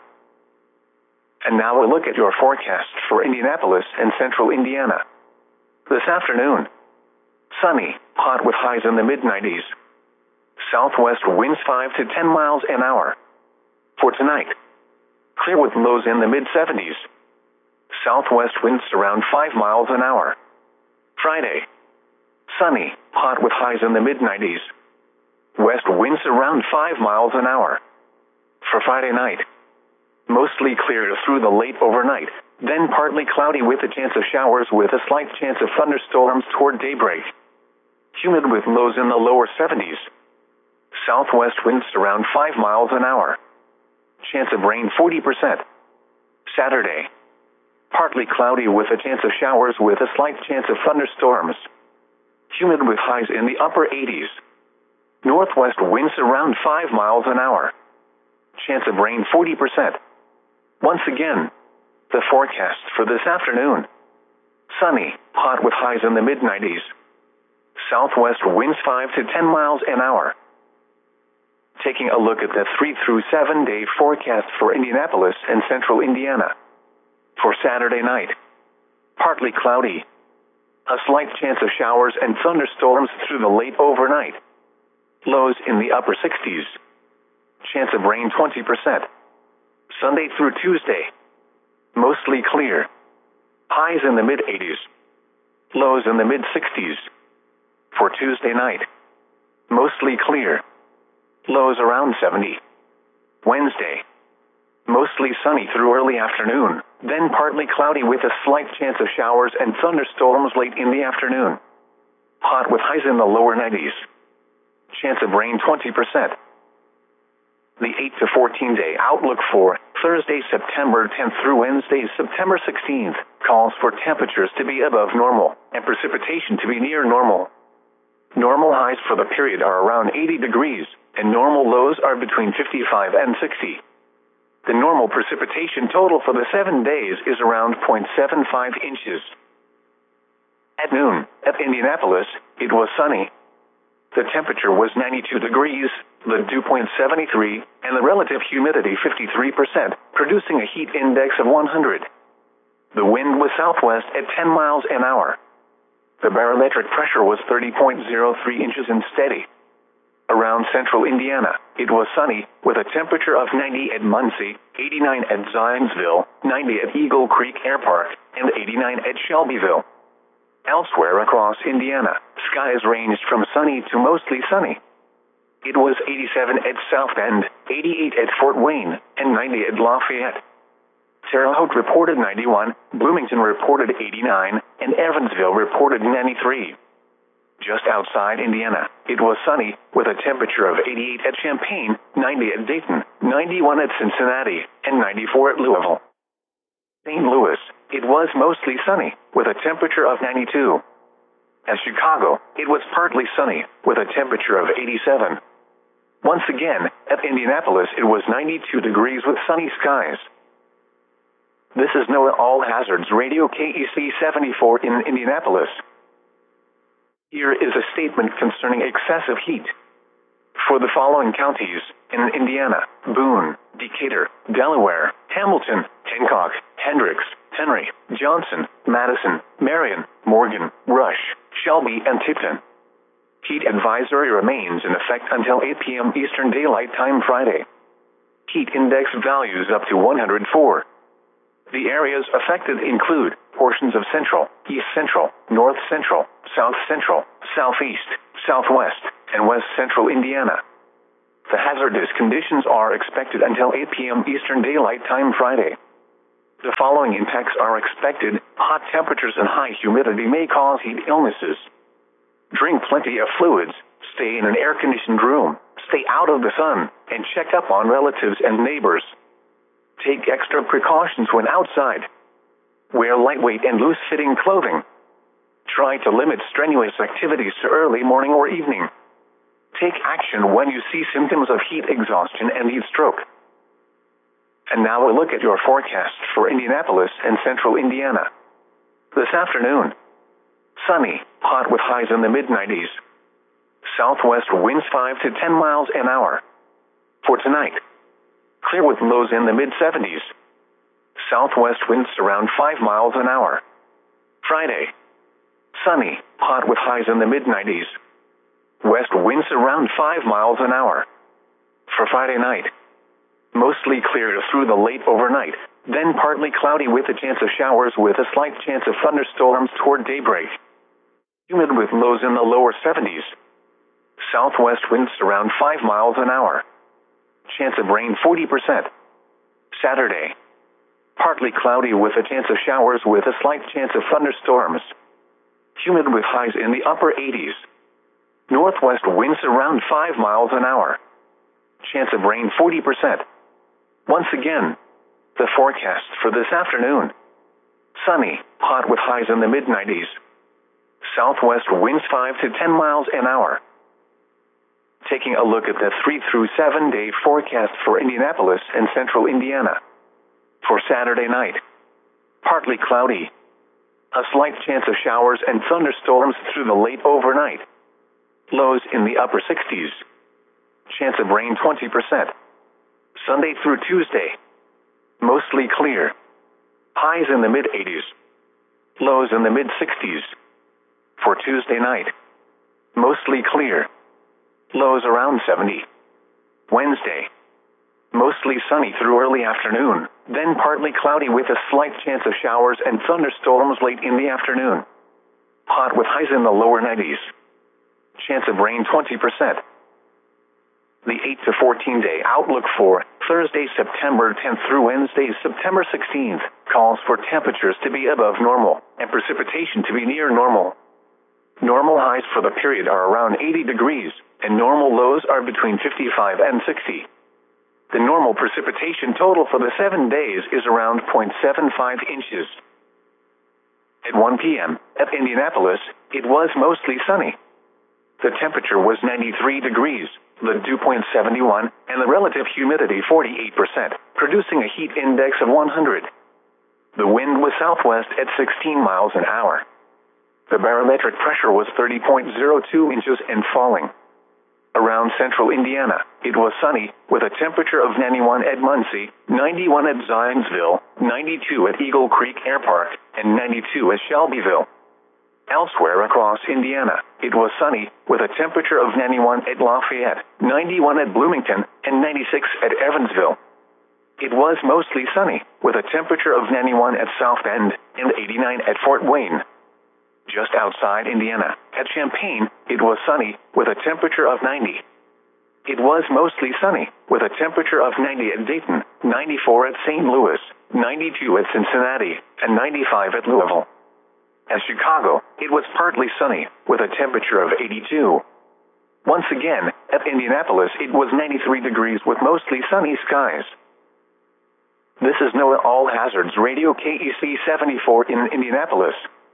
And now a look at your forecast for Indianapolis and central Indiana. This afternoon, sunny, hot with highs in the mid nineties. Southwest winds five to ten miles an hour. For tonight, clear with lows in the mid seventies. Southwest winds around five miles an hour. Friday, sunny, hot with highs in the mid nineties. West winds around five miles an hour. For Friday night, mostly clear through the late overnight, then partly cloudy with a chance of showers with a slight chance of thunderstorms toward daybreak. Humid with lows in the lower seventies. Southwest winds around five miles an hour. Chance of rain forty percent. Saturday, partly cloudy with a chance of showers with a slight chance of thunderstorms. Humid with highs in the upper eighties. Northwest winds around five miles an hour. Chance of rain forty percent. Once again, the forecast for this afternoon. Sunny, hot with highs in the mid nineties. Southwest winds five to ten miles an hour. Taking a look at the three through seven day forecast for Indianapolis and central Indiana. For Saturday night, partly cloudy. A slight chance of showers and thunderstorms through the late overnight. Lows in the upper sixties. Chance of rain twenty percent. Sunday through Tuesday, mostly clear. Highs in the mid eighties. Lows in the mid sixties. For Tuesday night, mostly clear. Lows around seventy. Wednesday, mostly sunny through early afternoon, then partly cloudy with a slight chance of showers and thunderstorms late in the afternoon. Hot with highs in the lower nineties. Chance of rain twenty percent. The eight to fourteen day outlook for Thursday, September tenth through Wednesday, September sixteenth, calls for temperatures to be above normal and precipitation to be near normal. Normal highs for the period are around eighty degrees, and normal lows are between fifty-five and sixty. The normal precipitation total for the seven days is around zero point seven five inches. At noon, at Indianapolis, it was sunny. The temperature was ninety-two degrees, the dew point seventy-three, and the relative humidity fifty-three percent, producing a heat index of one hundred. The wind was southwest at ten miles an hour. The barometric pressure was thirty point zero three inches and steady. Around central Indiana, it was sunny, with a temperature of ninety at Muncie, eighty-nine at Zionsville, ninety at Eagle Creek Air Park, and eighty-nine at Shelbyville. Elsewhere across Indiana, skies ranged from sunny to mostly sunny. It was eighty-seven at South Bend, eighty-eight at Fort Wayne, and ninety at Lafayette. Terre Haute reported ninety-one, Bloomington reported eighty-nine, and Evansville reported ninety-three. Just outside Indiana, it was sunny, with a temperature of eighty-eight at Champaign, ninety at Dayton, ninety-one at Cincinnati, and ninety-four at Louisville. Saint Louis, it was mostly sunny, with a temperature of ninety-two. At Chicago, it was partly sunny, with a temperature of eighty-seven. Once again, at Indianapolis, it was ninety-two degrees with sunny skies. This is NOAA All Hazards Radio K E C seventy-four in Indianapolis. Here is a statement concerning excessive heat. For the following counties in Indiana: Boone, Decatur, Delaware, Hamilton, Hancock, Hendricks, Henry, Johnson, Madison, Marion, Morgan, Rush, Shelby, and Tipton. Heat advisory remains in effect until eight p m Eastern Daylight Time Friday. Heat index values up to one hundred four. The areas affected include portions of central, east central, north central, south central, southeast, southwest, and west central Indiana. The hazardous conditions are expected until eight p m Eastern Daylight Time Friday. The following impacts are expected. Hot temperatures and high humidity may cause heat illnesses. Drink plenty of fluids, stay in an air-conditioned room, stay out of the sun, and check up on relatives and neighbors. Take extra precautions when outside. Wear lightweight and loose-fitting clothing. Try to limit strenuous activities to early morning or evening. Take action when you see symptoms of heat exhaustion and heat stroke. And now a look at your forecast for Indianapolis and central Indiana. This afternoon, sunny, hot with highs in the mid nineties. Southwest winds five to ten miles an hour. For tonight, clear with lows in the mid seventies. Southwest winds around five miles an hour. Friday, sunny, hot with highs in the mid nineties. West winds around five miles an hour. For Friday night, mostly clear through the late overnight, then partly cloudy with a chance of showers with a slight chance of thunderstorms toward daybreak. Humid with lows in the lower seventies. Southwest winds around five miles an hour. Chance of rain forty percent. Saturday, partly cloudy with a chance of showers with a slight chance of thunderstorms. Humid with highs in the upper eighties. Northwest winds around five miles an hour. Chance of rain forty percent. Once again, the forecast for this afternoon. Sunny, hot with highs in the mid nineties. Southwest winds five to ten miles an hour. Taking a look at the three through seven day forecast for Indianapolis and central Indiana. For Saturday night, partly cloudy. A slight chance of showers and thunderstorms through the late overnight. Lows in the upper sixties. Chance of rain twenty percent. Sunday through Tuesday, mostly clear. Highs in the mid eighties. Lows in the mid sixties. For Tuesday night, mostly clear. Lows around seventy. Wednesday, mostly sunny through early afternoon, then partly cloudy with a slight chance of showers and thunderstorms late in the afternoon. Hot with highs in the lower nineties. Chance of rain twenty percent. The eight to fourteen day outlook for Thursday, September tenth through Wednesday, September sixteenth, calls for temperatures to be above normal and precipitation to be near normal. Normal highs for the period are around eighty degrees, and normal lows are between fifty-five and sixty. The normal precipitation total for the seven days is around zero point seven five inches. At one p m at Indianapolis, it was mostly sunny. The temperature was ninety-three degrees, the dew point seventy-one, and the relative humidity forty-eight percent, producing a heat index of one hundred. The wind was southwest at sixteen miles an hour. The barometric pressure was thirty point zero two inches and falling. Around central Indiana, it was sunny, with a temperature of ninety-one at Muncie, ninety-one at Zionsville, ninety-two at Eagle Creek Air Park, and ninety-two at Shelbyville. Elsewhere across Indiana, it was sunny, with a temperature of ninety-one at Lafayette, ninety-one at Bloomington, and ninety-six at Evansville. It was mostly sunny, with a temperature of ninety-one at South Bend, and eighty-nine at Fort Wayne. Just outside Indiana, at Champaign, it was sunny, with a temperature of ninety. It was mostly sunny, with a temperature of ninety at Dayton, ninety-four at Saint Louis, ninety-two at Cincinnati, and ninety-five at Louisville. At Chicago, it was partly sunny, with a temperature of eighty-two. Once again, at Indianapolis, it was ninety-three degrees with mostly sunny skies. This is NOAA All Hazards Radio K E C seventy-four in Indianapolis.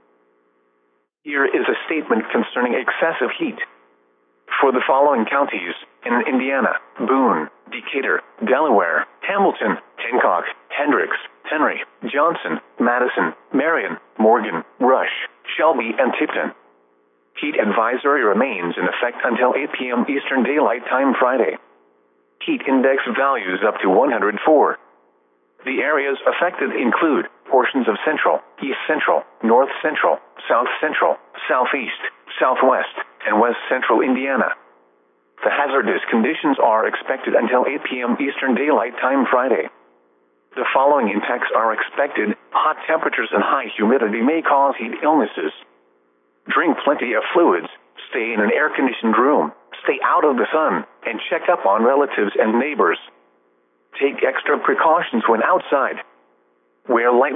Here is a statement concerning excessive heat. For the following counties in Indiana: Boone, Decatur, Delaware, Hamilton, Hancock, Hendricks, Henry, Johnson, Madison, Marion, Morgan, Rush, Shelby, and Tipton. Heat advisory remains in effect until eight p m Eastern Daylight Time Friday. Heat index values up to one hundred four. The areas affected include portions of central, east central, north central, south central, southeast, southwest, and west central Indiana. The hazardous conditions are expected until eight p m Eastern Daylight Time Friday. The following impacts are expected. Hot temperatures and high humidity may cause heat illnesses. Drink plenty of fluids. Stay in an air-conditioned room. Stay out of the sun and check up on relatives and neighbors. Take extra precautions when outside. Wear light